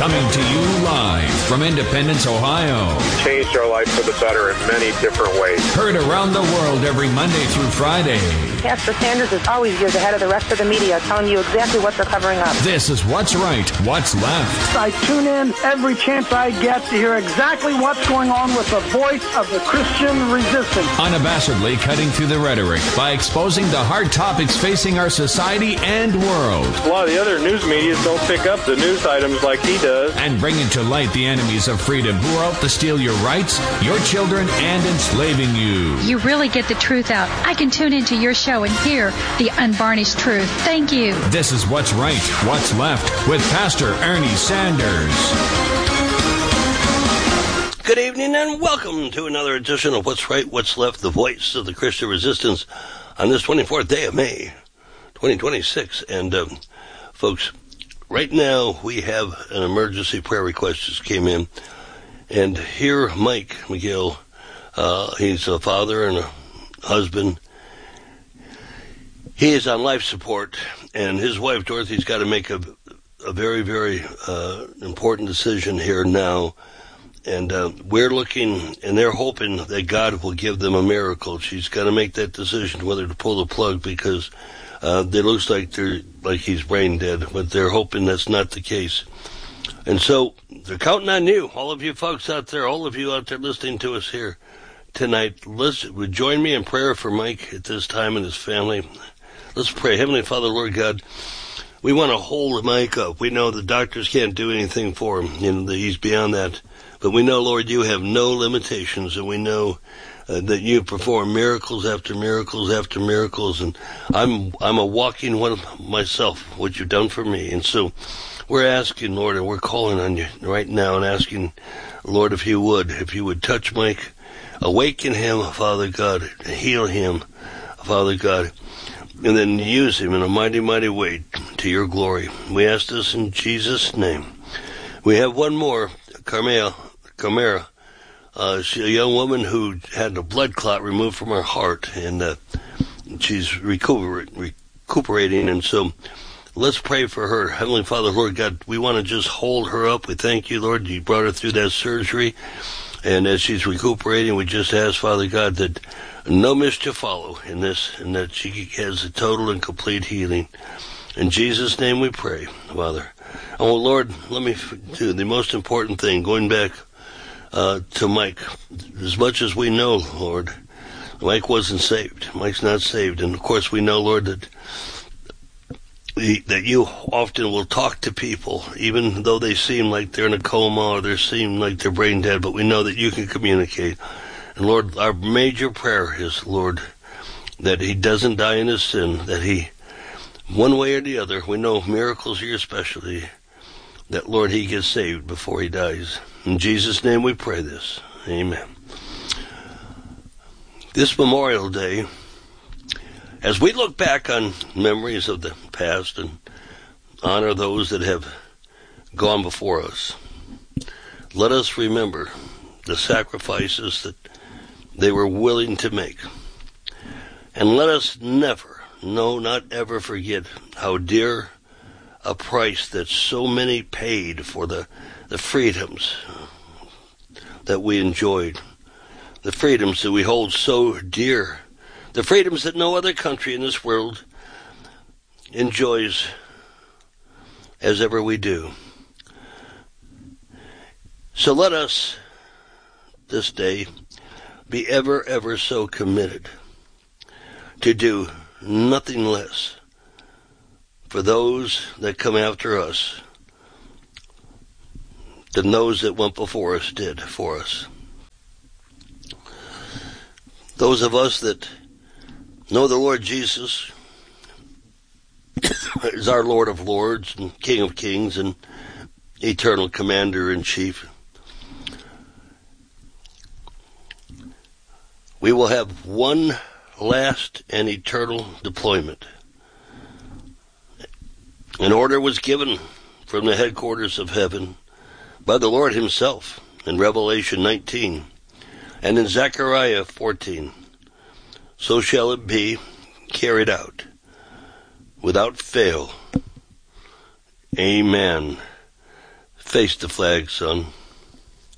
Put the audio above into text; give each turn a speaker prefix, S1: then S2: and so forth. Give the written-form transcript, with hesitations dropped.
S1: Coming to you live from Independence, Ohio.
S2: Changed our life for the better in many different ways.
S1: Heard around the world every Monday through Friday.
S3: Pastor Sanders is always years ahead of the rest of the media, telling you exactly what they're covering up.
S1: This is What's Right, What's Left.
S4: I tune in every chance I get to hear exactly what's going on with the voice of the Christian resistance.
S1: Unabashedly cutting through the rhetoric by exposing the hard topics facing our society and world.
S2: A lot of the other news media don't pick up the news items like he does.
S1: And bringing to light the enemies of freedom who are out to steal your rights, your children, and enslaving you.
S5: You really get the truth out. I can tune into your show and hear the unvarnished truth. Thank you.
S1: This is What's Right, What's Left with Pastor Ernie Sanders.
S6: Good evening and welcome to another edition of What's Right, What's Left, the voice of the Christian resistance on this 24th day of May, 2026. And, folks, right now we have an emergency prayer request just came in. And here, Mike McGill, he's a father and a husband. He is on life support, and his wife, Dorothy's got to make a very, very important decision here now. And we're looking, and they're hoping that God will give them a miracle. She's got to make that decision whether to pull the plug because it looks like he's brain dead, but they're hoping that's not the case. And so they're counting on you, all of you folks out there, all of you out there listening to us here tonight. Join me in prayer for Mike at this time and his family. Let's pray. Heavenly Father, Lord God, we want to hold Mike up. We know the doctors can't do anything for him. He's beyond that. But we know, Lord, you have no limitations, and we know that you perform miracles after miracles after miracles. And I'm a walking one myself, what you've done for me. And so we're asking, Lord, and we're calling on you right now and asking, Lord, if you would touch Mike, awaken him, Father God, heal him, Father God, and then use him in a mighty, mighty way to your glory. We ask this in Jesus' name. We have one more, Camara. She's a young woman who had a blood clot removed from her heart, and she's recuperating, and so let's pray for her. Heavenly Father, Lord God, we want to just hold her up. We thank you, Lord, you brought her through that surgery, and as she's recuperating, we just ask, Father God, that no mischief follow in this, and that she has a total and complete healing. In Jesus' name we pray, Father. Oh, Lord, let me do the most important thing, going back to Mike. As much as we know, Lord, Mike wasn't saved. Mike's not saved. And, of course, we know, Lord, that you often will talk to people, even though they seem like they're in a coma or they seem like they're brain dead, but we know that you can communicate. And, Lord, our major prayer is, Lord, that he doesn't die in his sin, that he, one way or the other, we know miracles are your specialty, that, Lord, he gets saved before he dies. In Jesus' name we pray this. Amen. This Memorial Day, as we look back on memories of the past and honor those that have gone before us, let us remember the sacrifices that they were willing to make. And let us never, no, not ever forget how dear a price that so many paid for the freedoms that we enjoyed, the freedoms that we hold so dear, the freedoms that no other country in this world enjoys as ever we do. So let us, this day, be ever, ever so committed to do nothing less for those that come after us than those that went before us did for us. Those of us that know the Lord Jesus is our Lord of Lords and King of Kings and eternal Commander-in-Chief, we will have one last and eternal deployment. An order was given from the headquarters of heaven by the Lord himself in Revelation 19 and in Zechariah 14. So shall it be carried out without fail. Amen. Face the flag, son.